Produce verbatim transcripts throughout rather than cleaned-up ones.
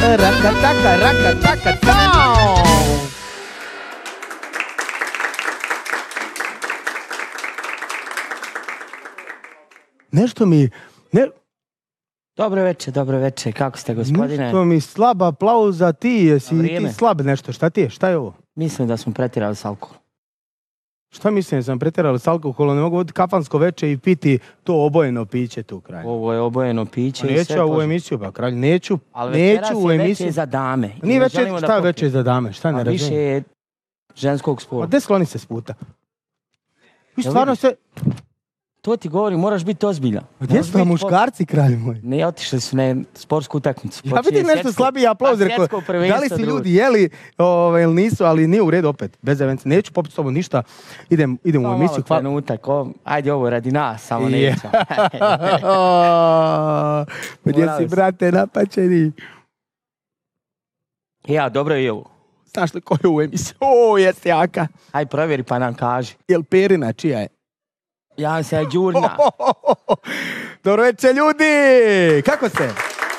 raka taka, raka taka, cao! Nešto mi... Ne... Dobro večer, dobro večer. Kako ste, gospodine? Nešto mi slaba aplauza, ti jesi ti slab nešto. Šta ti je? Šta je ovo? Mislim da smo pretjerali s alkoholom. Šta mislim da sam pretjerali s alkoholom? Ne mogu voditi kafansko veče i piti to obojeno piće tu kralj. Ovo je obojeno piće pa i sve... Neću u emisiju, pa kralj, neću. Ali neću u večeras je emisiju. veće za dame. Nije veće, šta je veće za dame? Šta ne razumijem? Više je ženskog spola. A gde skloni se s puta? Vi stvarno se... To ti govori, moraš biti ozbiljan. Gdje su muškarci, kralj moj? Ne, otišli su na sportsku utakmicu. Ja vidim nešto slabiji aplauz, rekao, da li si ljudi jeli ili nisu, ali nije u redu opet, bez evenca. Neću popiti s tobom ništa, idem, idem u emisiju. Hvala trenutak, ajde ovo radi nas, samo neću. Gdje si, brate, napačeni? Ja, dobro je i ovo. Znaš li ko je u emisiju? O, jesi jaka. Aj, provjeri pa nam kaži. Jel Perina, čija je? Ja se Đurna. Dobro večer, ljudi! Kako ste?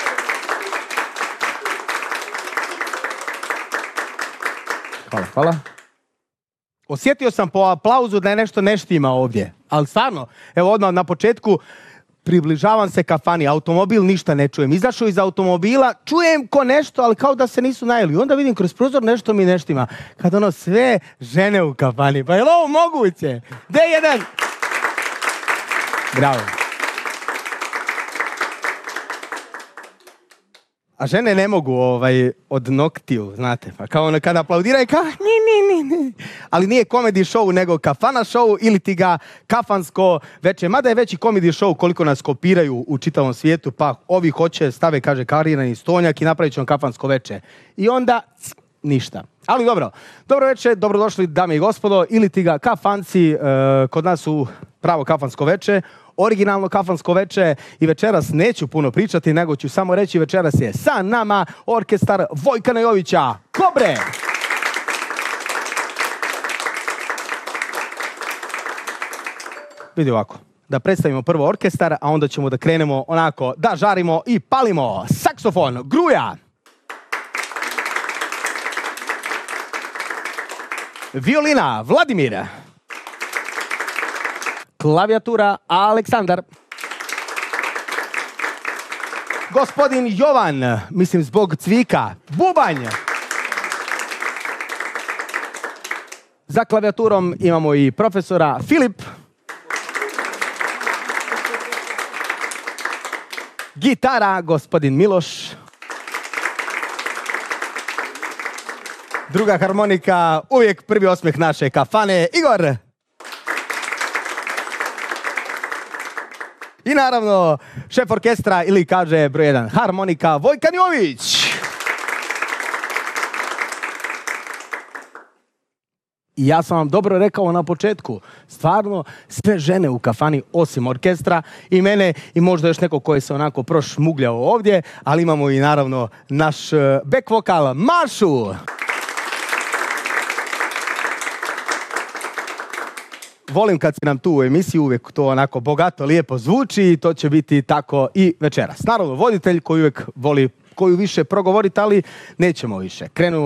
Hvala, hvala. Osjetio sam po aplauzu da je nešto ne štima ovdje. Ali stvarno, evo odmah na početku, približavam se kafani, automobil ništa ne čujem. Izašao iz automobila, čujem ko nešto, ali kao da se nisu najeli. Onda vidim kroz prozor nešto mi ne štima. Kad ono sve žene u kafani. Pa je li ovo moguće? D jedan! Bravo. A žene ne mogu ovaj, od noktiju, znate. Pa kao ono kada aplaudiraju, kao ni, ni, ni, ni. Ali nije comedy show, nego kafana show ili ti ga kafansko veče. Mada je veći comedy show koliko nas kopiraju u čitavom svijetu, pa ovi hoće, stave, kaže Karina i Stonjak i napravit ćemo kafansko veče. I onda ništa. Ali dobro, dobro večer, dobrodošli dame i gospodo, ili ti ga kafanci, uh, kod nas u pravo kafansko veče, originalno kafansko veče i večeras neću puno pričati, nego ću samo reći večeras je sa nama orkestar Vojkana Jovića, Kobre! Vidi ovako, da predstavimo prvo orkestar, a onda ćemo da krenemo onako da žarimo i palimo. Saksofon, Gruja! Violina, Vladimir. Klavijatura, Aleksandar. Gospodin Jovan, mislim zbog cvika, Bubanj. Za klavijaturom imamo i profesora Filip. Gitara, gospodin Miloš. Druga harmonika, uvijek prvi osmeh naše kafane, Igor. I naravno, šef orkestra ili kaže broj jedan harmonika, Vojkan Jović. I ja sam vam dobro rekao na početku, stvarno sve žene u kafani osim orkestra i mene i možda još neko koji se onako prošmugljao ovdje, ali imamo i naravno naš back vokal, Mašu. Volim kad si nam tu u emisiji, uvijek to onako bogato, lijepo zvuči i to će biti tako i večeras. Naravno, voditelj koji uvijek voli koju više progovoriti, ali nećemo više. Krenu